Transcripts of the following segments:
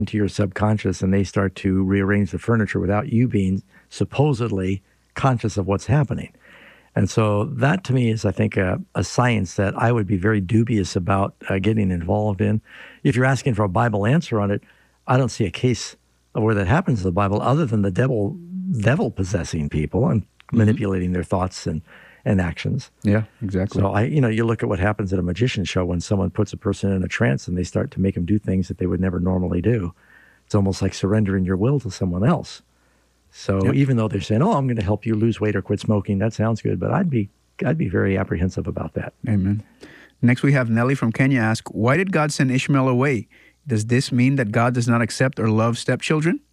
into your subconscious and they start to rearrange the furniture without you being supposedly conscious of what's happening. And so that to me is, I think, a science that I would be very dubious about getting involved in. If you're asking for a Bible answer on it, I don't see a case of where that happens in the Bible other than the devil possessing people and manipulating their thoughts and actions. Yeah, exactly. So you look at what happens at a magician show when someone puts a person in a trance and they start to make them do things that they would never normally do. It's almost like surrendering your will to someone else. So even though they're saying, "Oh, I'm going to help you lose weight or quit smoking," that sounds good, but I'd be very apprehensive about that. Amen. Next, we have Nellie from Kenya ask, why did God send Ishmael away? Does this mean that God does not accept or love stepchildren?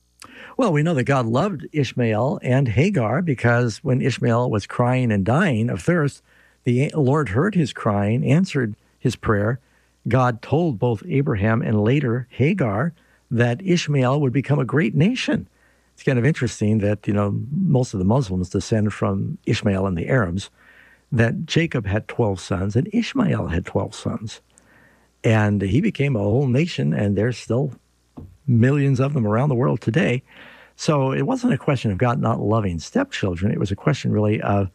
Well, we know that God loved Ishmael and Hagar because when Ishmael was crying and dying of thirst, the Lord heard his crying, answered his prayer. God told both Abraham and later Hagar that Ishmael would become a great nation. It's kind of interesting that, most of the Muslims descend from Ishmael and the Arabs, that Jacob had 12 sons and Ishmael had 12 sons. And he became a whole nation, and there's still millions of them around the world today. So it wasn't a question of God not loving stepchildren. It was a question really of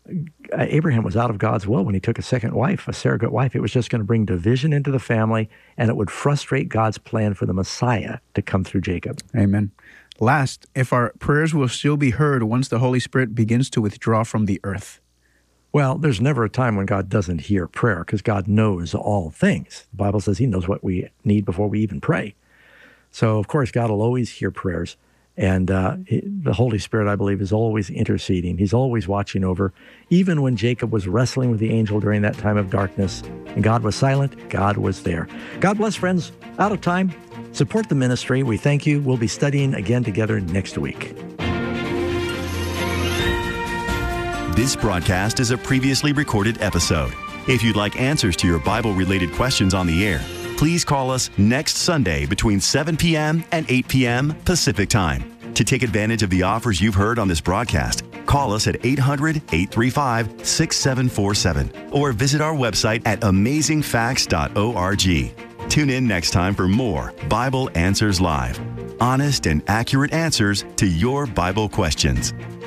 Abraham was out of God's will when he took a second wife, a surrogate wife. It was just going to bring division into the family, and it would frustrate God's plan for the Messiah to come through Jacob. Amen. Last, if our prayers will still be heard once the Holy Spirit begins to withdraw from the earth? Well, there's never a time when God doesn't hear prayer because God knows all things. The Bible says he knows what we need before we even pray. So, of course, God will always hear prayers. And the Holy Spirit, I believe, is always interceding. He's always watching over. Even when Jacob was wrestling with the angel during that time of darkness and God was silent, God was there. God bless, friends. Out of time. Support the ministry. We thank you. We'll be studying again together next week. This broadcast is a previously recorded episode. If you'd like answers to your Bible-related questions on the air, please call us next Sunday between 7 p.m. and 8 p.m. Pacific Time. To take advantage of the offers you've heard on this broadcast, call us at 800-835-6747 or visit our website at amazingfacts.org. Tune in next time for more Bible Answers Live. Honest and accurate answers to your Bible questions.